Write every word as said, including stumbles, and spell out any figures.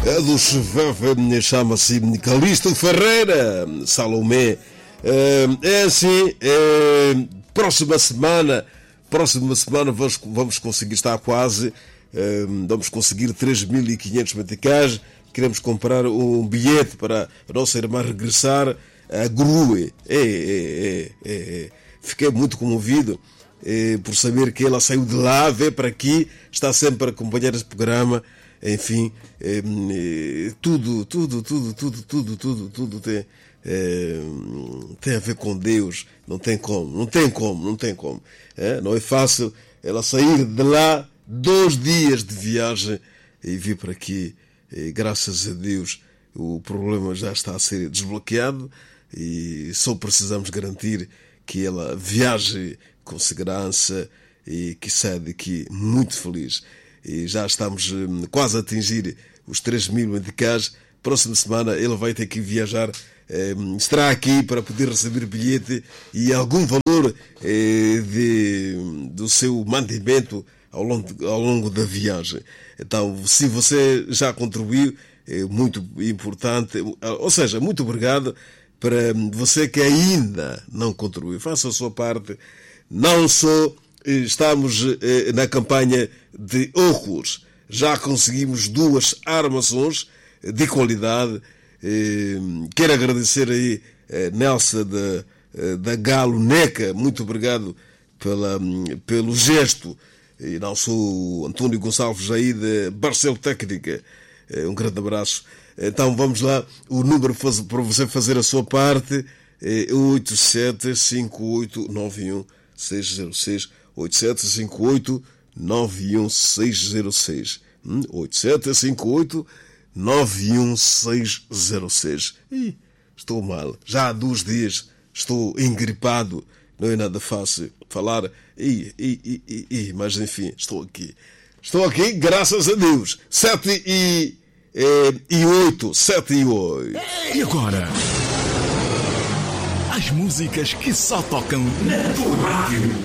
A do chefe chama-se Calixto Ferreira, Salomé. É assim, é, próxima semana, próxima semana vamos, vamos conseguir, estar quase, é, vamos conseguir três mil e quinhentos meticais. Queremos comprar um bilhete para a nossa irmã regressar a Grue. É, é, é, é, é. Fiquei muito comovido é, por saber que ela saiu de lá, veio para aqui, está sempre a acompanhar esse programa. Enfim, é, é, tudo, tudo, tudo, tudo, tudo, tudo, tudo tem, é, tem a ver com Deus. Não tem como, não tem como, não tem como. É, não é fácil ela sair de lá, dois dias de viagem e vir para aqui. E, graças a Deus, o problema já está a ser desbloqueado e só precisamos garantir que ela viaje com segurança e que saia daqui muito feliz. E já estamos hum, quase a atingir os três mil meticais. Próxima semana ele vai ter que viajar, hum, estará aqui para poder receber bilhete e algum valor eh, de, do seu mantimento ao longo, ao longo da viagem. Então, se você já contribuiu, é muito importante, ou seja, muito obrigado. Para você que ainda não contribuiu, faça a sua parte. Não só estamos eh, na campanha de óculos, já conseguimos duas armações de qualidade. Eh, quero agradecer aí eh, Nelson da, eh, da Galo Neca, muito obrigado pela, pelo gesto. E não sou António Gonçalves aí de Barcelo Técnica. Eh, um grande abraço. Então vamos lá, o número para você fazer a sua parte é oito sete cinco oito nove um seis zero seis, oito sete cinco oito nove um seis zero seis, oito sete cinco oito nove um seis zero seis. Ih, estou mal, já há dois dias estou engripado, não é nada fácil falar, ih, ih, ih, ih, mas enfim, estou aqui, estou aqui, graças a Deus. Sete e e oito, sete e oito. E agora? As músicas que só tocam na tua rádio.